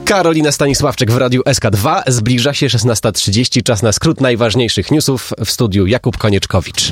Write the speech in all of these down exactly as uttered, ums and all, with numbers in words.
Karolina Stanisławczyk w Radiu S K dwa. Zbliża się szesnasta trzydzieści. Czas na skrót najważniejszych newsów. W studiu Jakub Konieczkowicz.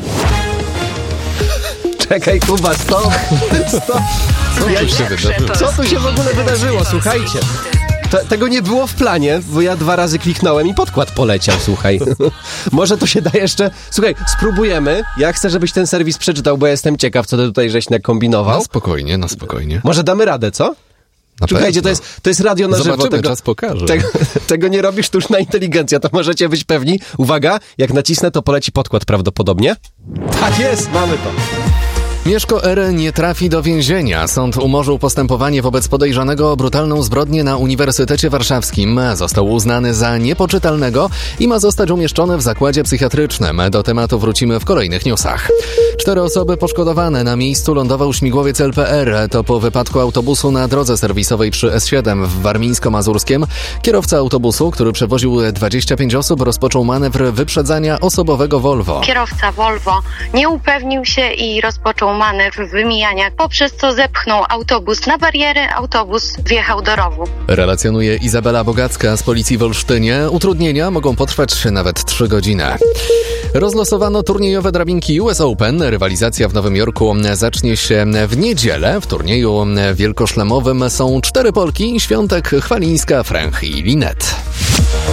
Czekaj, Kuba, stop! stop. Co ja, tu się wydarzyło? Co tu się w ogóle wydarzyło? Słuchajcie. Te, tego nie było w planie, bo ja dwa razy kliknąłem i podkład poleciał, słuchaj. Może to się da jeszcze... Słuchaj, spróbujemy. Ja chcę, żebyś ten serwis przeczytał, bo ja jestem ciekaw, co ty tutaj żeś nakombinował. Na spokojnie, na spokojnie. Może damy radę, co? Na Słuchajcie, to jest, to jest radio na żywo. Zobaczymy, Tego, czas pokaże. Tego, tego nie robi sztuczna inteligencja, to możecie być pewni. Uwaga, jak nacisnę, to poleci podkład prawdopodobnie. Tak jest, mamy to. Mieszko R. nie trafi do więzienia. Sąd umorzył postępowanie wobec podejrzanego o brutalną zbrodnię na Uniwersytecie Warszawskim. Został uznany za niepoczytalnego i ma zostać umieszczony w zakładzie psychiatrycznym. Do tematu wrócimy w kolejnych newsach. Cztery osoby poszkodowane. Na miejscu lądował śmigłowiec L P R. To po wypadku autobusu na drodze serwisowej przy S siedem w Warmińsko-Mazurskiem. Kierowca autobusu, który przewoził dwadzieścia pięć osób, rozpoczął manewr wyprzedzania osobowego Volvo. Kierowca Volvo nie upewnił się i rozpoczął manewr wymijania, poprzez co zepchnął autobus na barierę, autobus wjechał do rowu. Relacjonuje Izabela Bogacka z Policji w Olsztynie. Utrudnienia mogą potrwać nawet trzy godziny. Rozlosowano turniejowe drabinki U S Open. Rywalizacja w Nowym Jorku zacznie się w niedzielę. W turnieju wielkoszlemowym są cztery Polki: Świątek, Chwalińska, Fręch i Linet.